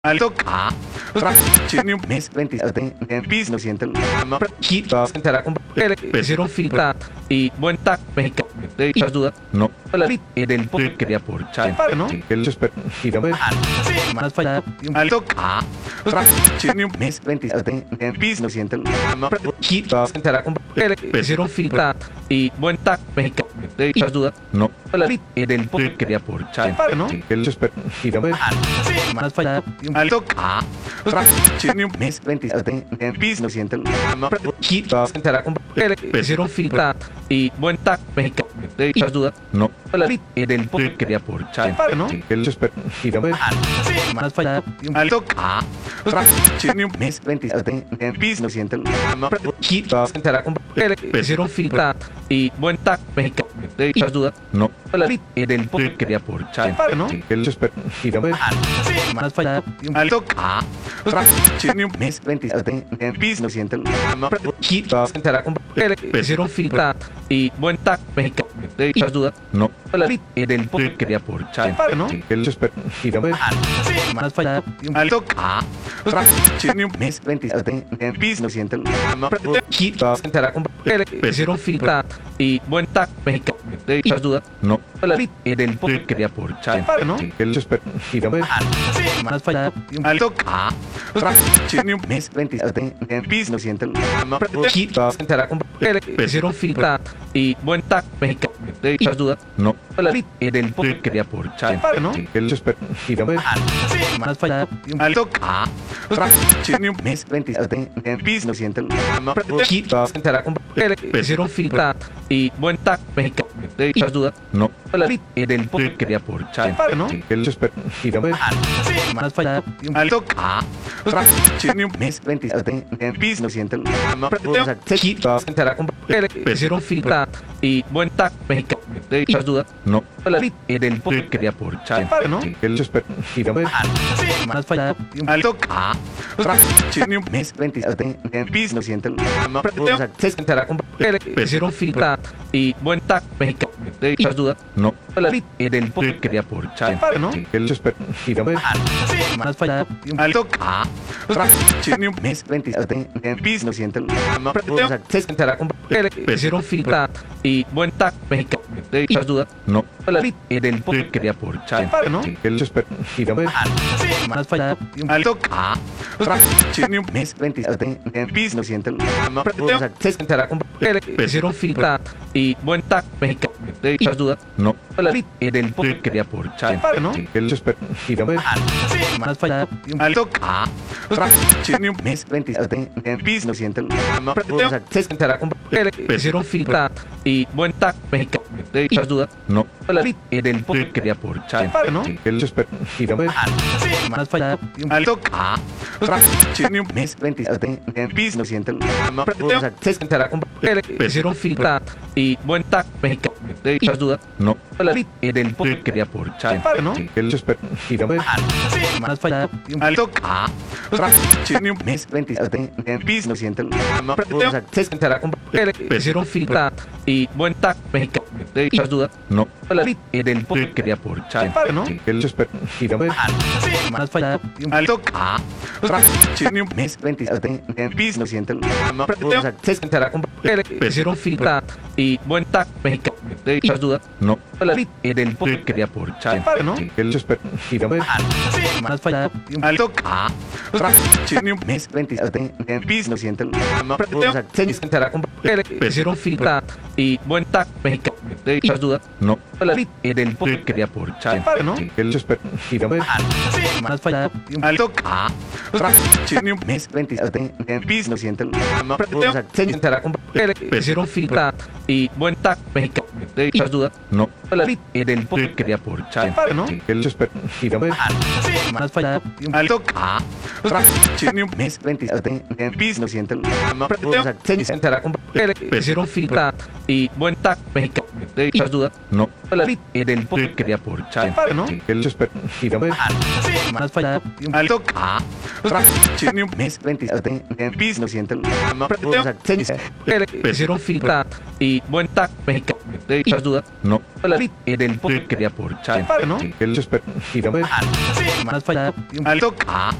Alto. Mes 27 bis lo siento. Será con hicieron filtrar y buen tac mexicano de las dudas. No. Del quería por chai, ¿no? El más fallado. Alto. Mes 27 bis lo siento. Será con hicieron filtrar y buen tac mexicano de las dudas. No. Del quería por chai, ¿no? El más fallado. Alto. Mes 27 bis lo siento. Será con hicieron filtrar y buen tac mexicano de las dudas. No. Del quería por chai, ¿no? El más fallado. Alto. Mes 27 bis lo siento. Será con hicieron filtrar y buen tac mexicano de las dudas. No. Del quería por chai, ¿no? El más fallado. Alto. Mes 27 bis lo siento. Será con hicieron filtrar y buen tac mexicano de las dudas. No. Del quería por chai, ¿no? El más fallado. Alto. Mes 27 bis lo siento. Será con hicieron filtrar y buen tac mexicano de las dudas. No. Del quería por chai, ¿no? El más fallado. Alto. Mes 27 bis lo siento. Será con hicieron filtrar y buen tac mexicano de las dudas. No. Del quería por chai, ¿no? El más fallado. Alto. Mes 27 bis lo siento. Será con hicieron filtrar y buen tac mexicano de las dudas. No. Del quería por chai, ¿no? El más fallado. Alto. Mes 27 bis lo siento. Será con hicieron filtrar y buen tac mexicano de las dudas. No. Del quería por chai, ¿no? El más fallado. Alto. Mes 27 bis lo siento. Será con hicieron filtrar y buen tac mexicano de las dudas. No. Del quería por chai, ¿no? El más fallado. Alto. Mes 27 bis lo siento. Será con hicieron filtrar y buen tac mexicano de las dudas. No. Del quería por chai, ¿no? El más fallado. Alto. Mes 27 bis lo siento. Será con hicieron filtrar y buen tac mexicano de las dudas. No. Del quería por chai, ¿no? El más fallado. Alto. Mes 27 bis lo siento. Será con hicieron filtrar y buen tac mexicano de las dudas. No. Del quería por chai, ¿no? El más fallado. Alto. Mes 27 bis lo siento. Será con hicieron filtrar y buen tac mexicano de las dudas. No. Del quería por chai, ¿no? El más fallado. Alto. Mes 27 bis lo siento. Será con hicieron filtrar y buen tac mexicano de las dudas. No. Del quería por chai, ¿no? El más fallado. Alto. Mes 27 bis lo siento. Será con hicieron filtrar y buen tac mexicano de las dudas. No. Del quería por chai, ¿no? El más fallado. Alto. Mes 27 bis lo siento. Será con hicieron filtrar y buen tac mexicano de las dudas. No. Del quería por chai, ¿no? El más fallado. Alto. Mes 27 bis lo siento. Será con hicieron filtrar y buen tac mexicano de las dudas. No. Del quería por chai, ¿no? El más fallado. Alto. Mes 27 bis lo siento. Será con hicieron filtrar y buen tac mexicano de las dudas. No. Del quería por chai, ¿no? El más fallado. Alto. Tiene un mes 27 piso 900 hicieron filtra y buen tac mexicano de ayuda no la del que quería por no el más fallado al toque